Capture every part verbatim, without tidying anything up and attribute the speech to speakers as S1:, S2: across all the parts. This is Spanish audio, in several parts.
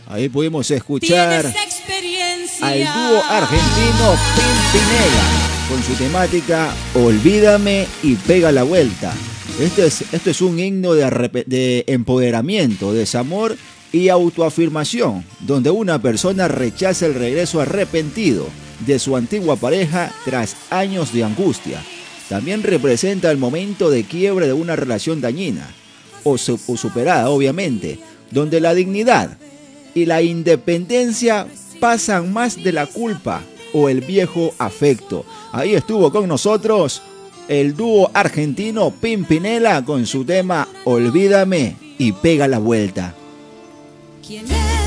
S1: Ahí pudimos escuchar al dúo argentino Pimpinela con su temática Olvídame y pega la vuelta. Este es, esto es un himno de, de empoderamiento, desamor y autoafirmación, donde una persona rechaza el regreso arrepentido de su antigua pareja tras años de angustia. También representa el momento de quiebre de una relación dañina o, su, o superada, obviamente, donde la dignidad y la independencia pasan más de la culpa o el viejo afecto. Ahí estuvo con nosotros el dúo argentino Pimpinela con su tema Olvídame y pega la vuelta.
S2: ¿Quién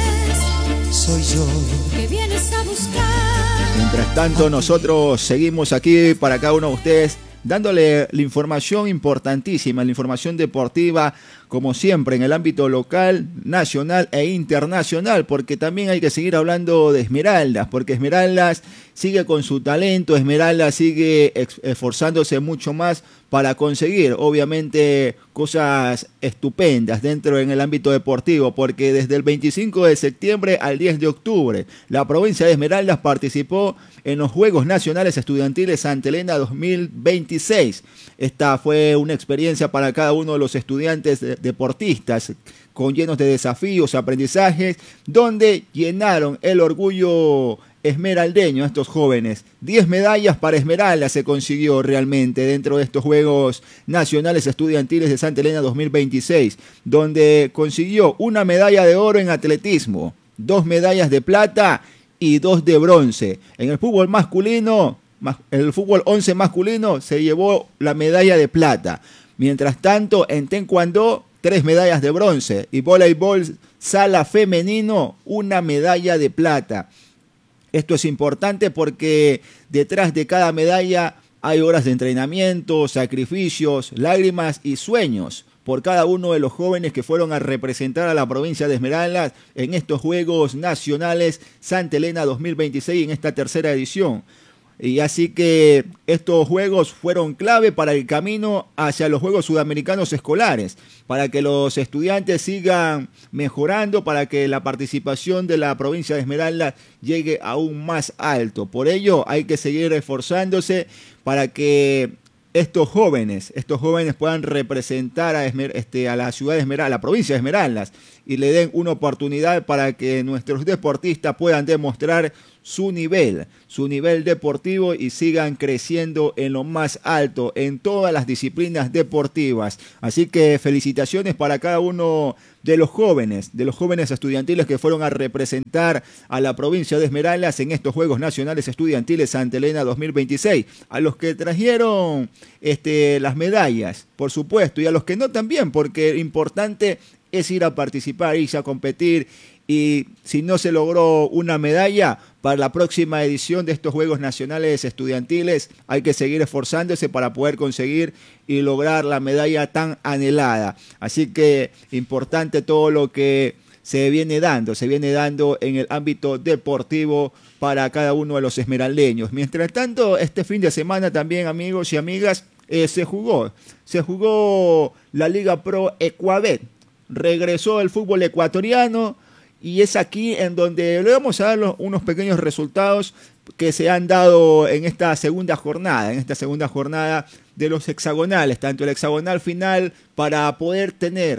S2: es? Soy yo. ¿Qué vienes a buscar?
S1: Mientras tanto, nosotros seguimos aquí para cada uno de ustedes, dándole la información importantísima, la información deportiva, como siempre, en el ámbito local, nacional e internacional, porque también hay que seguir hablando de Esmeraldas, porque Esmeraldas sigue con su talento, Esmeraldas sigue esforzándose mucho más para conseguir, obviamente, cosas estupendas dentro en el ámbito deportivo, porque desde el veinticinco de septiembre al diez de octubre, la provincia de Esmeraldas participó en los Juegos Nacionales Estudiantiles Santa Elena dos mil veintiséis. Esta fue una experiencia para cada uno de los estudiantes deportistas, con llenos de desafíos, aprendizajes, donde llenaron el orgullo esmeraldeño a estos jóvenes. Diez medallas para Esmeralda se consiguió realmente dentro de estos Juegos Nacionales Estudiantiles de Santa Elena dos mil veintiséis, donde consiguió una medalla de oro en atletismo, dos medallas de plata y dos de bronce. En el fútbol masculino, el fútbol once masculino se llevó la medalla de plata. Mientras tanto, en taekwondo, tres medallas de bronce y voleibol sala femenino, una medalla de plata. Esto es importante porque detrás de cada medalla hay horas de entrenamiento, sacrificios, lágrimas y sueños por cada uno de los jóvenes que fueron a representar a la provincia de Esmeraldas en estos Juegos Nacionales Santa Elena dos mil veintiséis en esta tercera edición. Y así que estos juegos fueron clave para el camino hacia los Juegos Sudamericanos Escolares, para que los estudiantes sigan mejorando, para que la participación de la provincia de Esmeraldas llegue aún más alto. Por ello hay que seguir esforzándose para que estos jóvenes, estos jóvenes puedan representar a, Esmer, este, a la ciudad de Esmeraldas, a la provincia de Esmeraldas, y le den una oportunidad para que nuestros deportistas puedan demostrar su nivel, su nivel deportivo y sigan creciendo en lo más alto en todas las disciplinas deportivas. Así que felicitaciones para cada uno de los jóvenes, de los jóvenes estudiantiles que fueron a representar a la provincia de Esmeraldas en estos Juegos Nacionales Estudiantiles Santa Elena dos mil veintiséis, a los que trajeron este, las medallas, por supuesto, y a los que no también, porque importante es ir a participar, irse a competir, y si no se logró una medalla para la próxima edición de estos Juegos Nacionales Estudiantiles, hay que seguir esforzándose para poder conseguir y lograr la medalla tan anhelada. Así que importante todo lo que se viene dando, se viene dando en el ámbito deportivo para cada uno de los esmeraldeños. Mientras tanto, este fin de semana también, amigos y amigas, eh, se jugó, se jugó la Liga Pro Ecuabet. Regresó el fútbol ecuatoriano y es aquí en donde le vamos a dar los, unos pequeños resultados que se han dado en esta segunda jornada, en esta segunda jornada de los hexagonales, tanto el hexagonal final para poder tener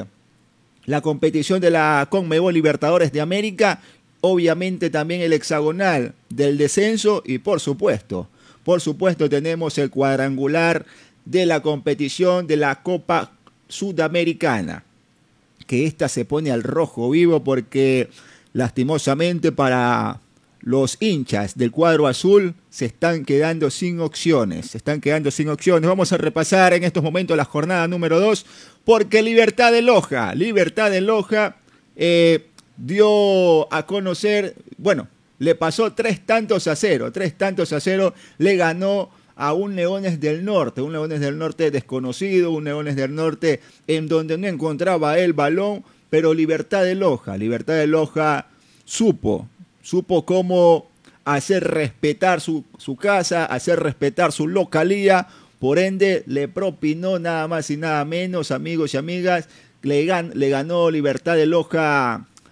S1: la competición de la Conmebol Libertadores de América, obviamente también el hexagonal del descenso y por supuesto, por supuesto tenemos el cuadrangular de la competición de la Copa Sudamericana, que esta se pone al rojo vivo porque lastimosamente para los hinchas del cuadro azul se están quedando sin opciones, se están quedando sin opciones. Vamos a repasar en estos momentos la jornada número dos, porque Libertad de Loja, Libertad de Loja eh, dio a conocer, bueno, le pasó tres tantos a cero, tres tantos a cero, le ganó a un Leones del Norte, un Leones del Norte desconocido, un Leones del Norte en donde no encontraba el balón, pero Libertad de Loja, Libertad de Loja supo, supo cómo hacer respetar su, su casa, hacer respetar su localía, por ende le propinó nada más y nada menos, amigos y amigas, le, gan, le ganó Libertad de Loja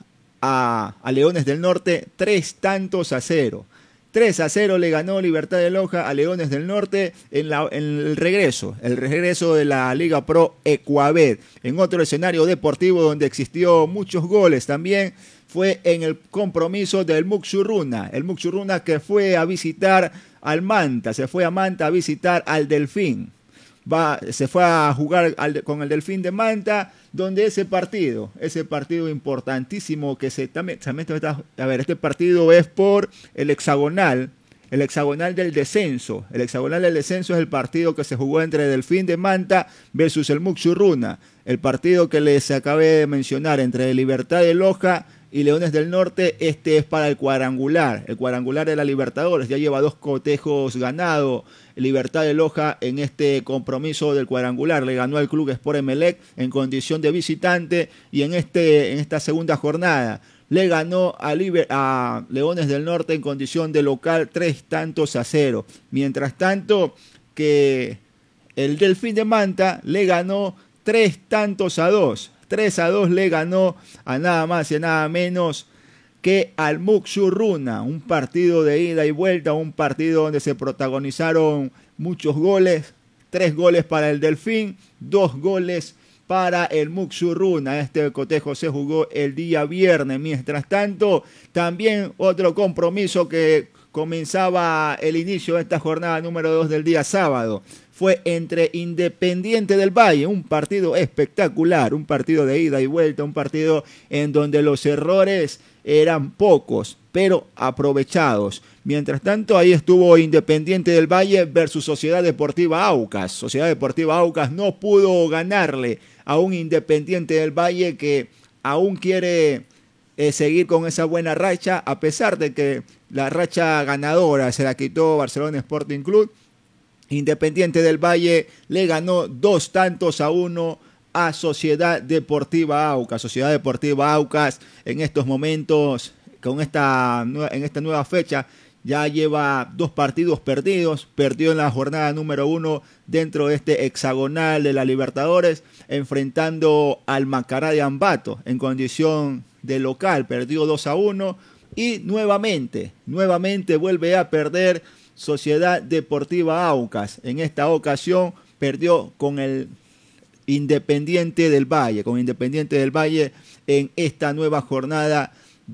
S1: a, a Leones del Norte tres tantos a cero. tres a cero le ganó Libertad de Loja a Leones del Norte en, la, en el regreso, el regreso de la Liga Pro Ecuabet. En otro escenario deportivo donde existió muchos goles también fue en el compromiso del Muxurruna. El Muxurruna que fue a visitar al Manta, se fue a Manta a visitar al Delfín. Va, se fue a jugar al, con el Delfín de Manta, donde ese partido, ese partido importantísimo que se también, también está, a ver, este partido es por el hexagonal, el hexagonal del descenso. El hexagonal del descenso es el partido que se jugó entre Delfín de Manta versus el Muxurruna. El partido que les acabé de mencionar entre Libertad de Loja y Leones del Norte, este es para el cuadrangular, el cuadrangular de la Libertadores. Ya lleva dos cotejos ganados Libertad de Loja en este compromiso del cuadrangular. Le ganó al Club Sport Emelec en condición de visitante y en, este, en esta segunda jornada le ganó a, Liber, a Leones del Norte en condición de local tres tantos a cero. Mientras tanto que el Delfín de Manta le ganó tres tantos a dos. tres a dos le ganó a nada más y a nada menos que al Muxurruna, un partido de ida y vuelta, un partido donde se protagonizaron muchos goles, tres goles para el Delfín, dos goles para el Muxurruna. Este cotejo se jugó el día viernes. Mientras tanto, también otro compromiso que comenzaba el inicio de esta jornada número dos del día sábado fue entre Independiente del Valle, un partido espectacular, un partido de ida y vuelta, un partido en donde los errores eran pocos, pero aprovechados. Mientras tanto, ahí estuvo Independiente del Valle versus Sociedad Deportiva Aucas. Sociedad Deportiva Aucas no pudo ganarle a un Independiente del Valle que aún quiere eh, seguir con esa buena racha, a pesar de que la racha ganadora se la quitó Barcelona Sporting Club. Independiente del Valle le ganó dos tantos a uno a Sociedad Deportiva Aucas. Sociedad Deportiva Aucas en estos momentos, con esta, en esta nueva fecha, ya lleva dos partidos perdidos. Perdió en la jornada número uno dentro de este hexagonal de la Libertadores, enfrentando al Macará de Ambato en condición de local. Perdió dos a uno y nuevamente, nuevamente vuelve a perder Sociedad Deportiva Aucas. En esta ocasión perdió con el Independiente del Valle, con Independiente del Valle en esta nueva jornada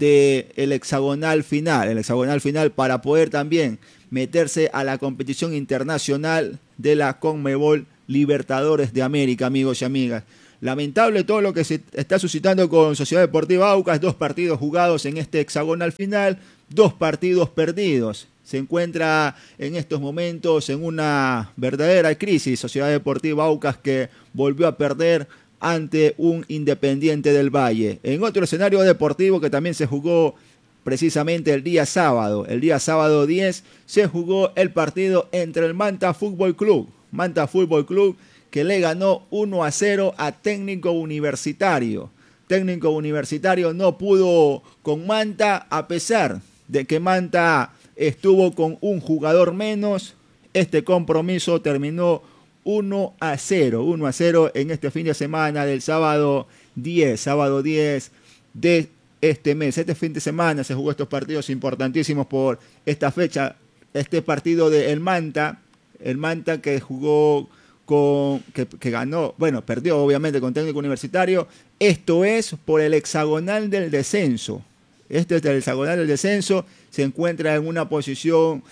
S1: del hexagonal final, el hexagonal final para poder también meterse a la competición internacional de la Conmebol Libertadores de América, amigos y amigas. Lamentable todo lo que se está suscitando con Sociedad Deportiva Aucas, dos partidos jugados en este hexagonal final, dos partidos perdidos. Se encuentra en estos momentos en una verdadera crisis Sociedad Deportiva Aucas, que volvió a perder ante un Independiente del Valle. En otro escenario deportivo que también se jugó precisamente el día sábado, el día sábado diez, se jugó el partido entre el Manta Fútbol Club. Manta Fútbol Club que le ganó uno a cero a Técnico Universitario. Técnico Universitario no pudo con Manta, a pesar de que Manta estuvo con un jugador menos. Este compromiso terminó uno a cero, uno a cero en este fin de semana del sábado diez, sábado diez de este mes. Este fin de semana se jugó estos partidos importantísimos por esta fecha. Este partido de el Manta, el Manta que jugó con, que, que ganó, bueno, perdió obviamente con Técnico Universitario. Esto es por el hexagonal del descenso. Este es el hexagonal del descenso. Se encuentra en una posición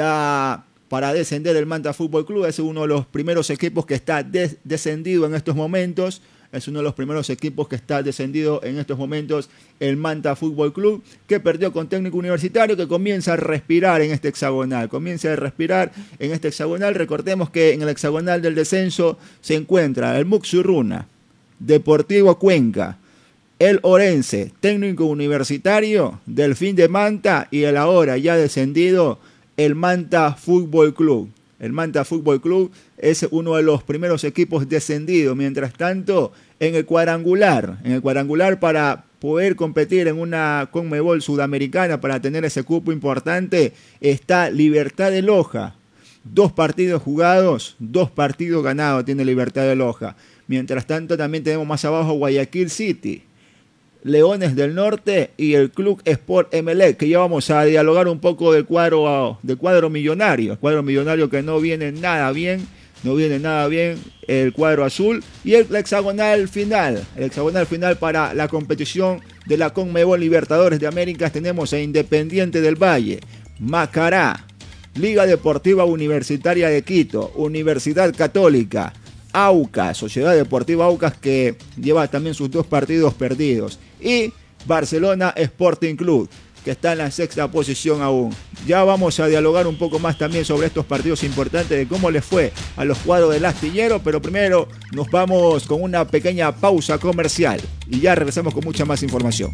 S1: ya para descender el Manta Fútbol Club. Es uno de los primeros equipos que está des- descendido en estos momentos. Es uno de los primeros equipos que está descendido en estos momentos el Manta Fútbol Club, que perdió con Técnico Universitario, que comienza a respirar en este hexagonal. Comienza a respirar en este hexagonal. Recordemos que en el hexagonal del descenso se encuentra el Muxurruna, Deportivo Cuenca, el Orense, Técnico Universitario, Delfín de Manta y el ahora ya descendido el Manta Fútbol Club. El Manta Fútbol Club es uno de los primeros equipos descendidos. Mientras tanto, en el cuadrangular, en el cuadrangular para poder competir en una Conmebol Sudamericana, para tener ese cupo importante, está Libertad de Loja. Dos partidos jugados, dos partidos ganados tiene Libertad de Loja. Mientras tanto, también tenemos más abajo Guayaquil City. Leones del Norte y el Club Sport Emelec, que ya vamos a dialogar un poco del cuadro, del cuadro millonario, el cuadro millonario que no viene nada bien, no viene nada bien el cuadro azul, y el hexagonal final, el hexagonal final para la competición de la Conmebol Libertadores de América. Tenemos a Independiente del Valle, Macará, Liga Deportiva Universitaria de Quito, Universidad Católica, Aucas, Sociedad Deportiva Aucas, que lleva también sus dos partidos perdidos, y Barcelona Sporting Club, que está en la sexta posición aún. Ya vamos a dialogar un poco más también sobre estos partidos importantes, de cómo les fue a los cuadros del astillero, pero primero nos vamos con una pequeña pausa comercial y ya regresamos con mucha más información.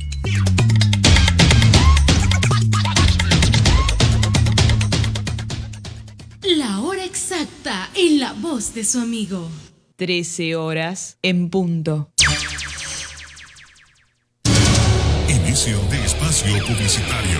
S2: La hora exacta en la voz de su amigo.
S3: trece horas en punto.
S4: Inicio de espacio publicitario.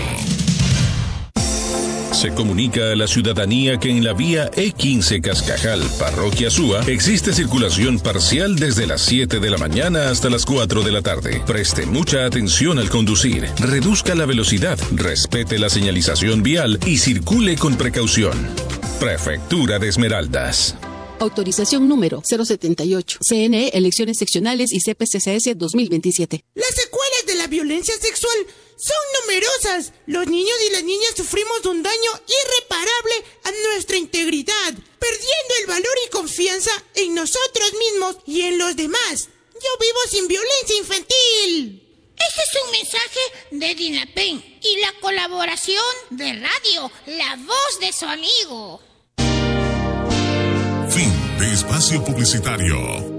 S4: Se comunica a la ciudadanía que en la vía E quince Cascajal, Parroquia Súa, existe circulación parcial desde las siete de la mañana hasta las cuatro de la tarde. Preste mucha atención al conducir, reduzca la velocidad, respete la señalización vial y circule con precaución. Prefectura de Esmeraldas.
S5: Autorización número cero setenta y ocho. C N E, Elecciones Seccionales y C P C C S dos mil veintisiete.
S6: Las secuelas de la violencia sexual son numerosas. Los niños y las niñas sufrimos un daño irreparable a nuestra integridad, perdiendo el valor y confianza en nosotros mismos y en los demás. Yo vivo sin violencia infantil.
S7: Este es un mensaje de DINAPEN y la colaboración de radio, la voz de su amigo.
S4: Fin de espacio publicitario.